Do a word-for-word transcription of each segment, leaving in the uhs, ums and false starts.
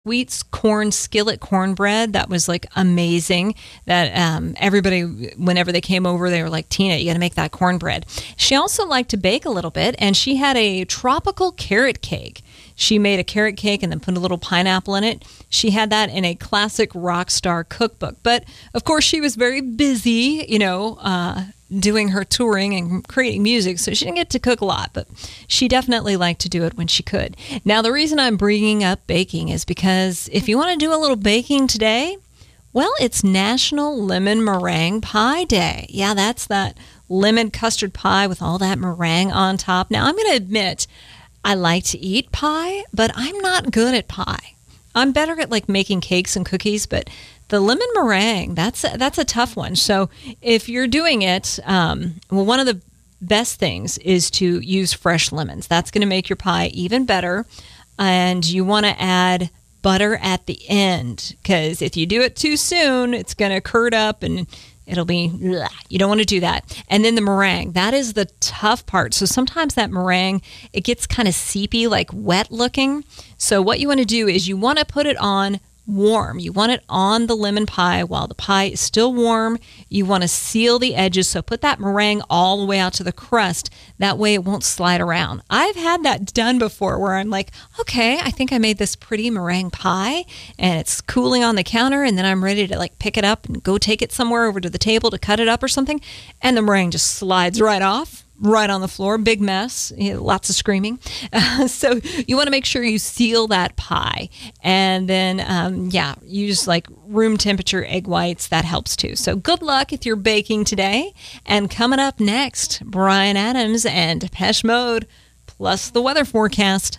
Wheat's corn skillet cornbread. That was like amazing. That um, everybody, whenever they came over, they were like, Tina, you got to make that cornbread. She also liked to bake a little bit, and she had a tropical carrot cake. She made a carrot cake and then put a little pineapple in it. She had that in a classic rock star cookbook. But, of course, she was very busy, you know, uh, doing her touring and creating music, so she didn't get to cook a lot, but she definitely liked to do it when she could. Now, the reason I'm bringing up baking is because if you want to do a little baking today, well, it's National Lemon Meringue Pie Day. Yeah, that's that lemon custard pie with all that meringue on top. Now, I'm going to admit, I like to eat pie, but I'm not good at pie. I'm better at like making cakes and cookies, but the lemon meringue, that's a, that's a tough one. So if you're doing it, um, well, one of the best things is to use fresh lemons. That's going to make your pie even better. And you want to add butter at the end, because if you do it too soon, it's going to curd up and it'll be, ugh, you don't want to do that. And then the meringue, that is the tough part. So sometimes that meringue, it gets kind of seepy, like wet looking. So what you want to do is you want to put it on warm. You want it on the lemon pie while the pie is still warm. You want to seal the edges, so put that meringue all the way out to the crust. That way it won't slide around. I've had that done before where I'm like, okay, I think I made this pretty meringue pie and it's cooling on the counter, and then I'm ready to like pick it up and go take it somewhere over to the table to cut it up or something, and the meringue just slides right off. Right on the floor, big mess, you know, lots of screaming. Uh, so you want to make sure you seal that pie. And then, um, yeah, use like room temperature egg whites. That helps too. So good luck if you're baking today. And coming up next, Bryan Adams and Depeche Mode, plus the weather forecast.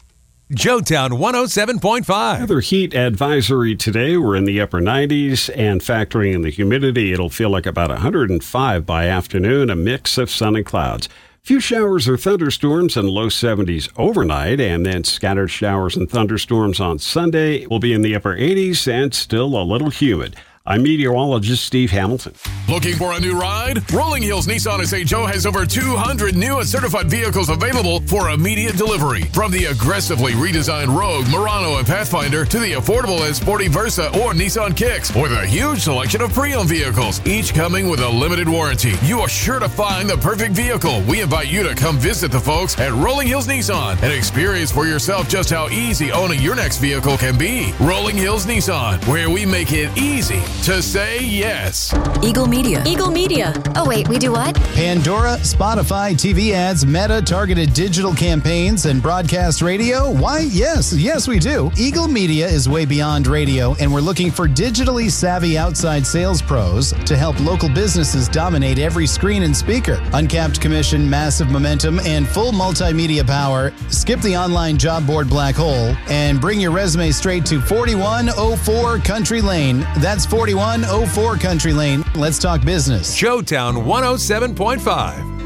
Joetown one oh seven point five. Another heat advisory today. We're in the upper nineties, and factoring in the humidity, it'll feel like about one hundred five by afternoon, a mix of sun and clouds. Few showers or thunderstorms and low seventies overnight, and then scattered showers and thunderstorms on Sunday. Will be in the upper eighties and still a little humid. I'm meteorologist Steve Hamilton. Looking for a new ride? Rolling Hills Nissan of Saint Joe has over two hundred new and certified vehicles available for immediate delivery. From the aggressively redesigned Rogue, Murano, and Pathfinder to the affordable and sporty Versa or Nissan Kicks, with a huge selection of pre-owned vehicles, each coming with a limited warranty. You are sure to find the perfect vehicle. We invite you to come visit the folks at Rolling Hills Nissan and experience for yourself just how easy owning your next vehicle can be. Rolling Hills Nissan, where we make it easy to say yes. Eagle Media. Eagle Media. Oh, wait, we do what? Pandora, Spotify, T V ads, Meta, targeted digital campaigns, and broadcast radio? Why, yes, yes, we do. Eagle Media is way beyond radio, and we're looking for digitally savvy outside sales pros to help local businesses dominate every screen and speaker. Uncapped commission, massive momentum, and full multimedia power. Skip the online job board black hole and bring your resume straight to forty-one oh four Country Lane. That's forty-one oh four Country Lane. Let's talk business. Joetown one oh seven point five.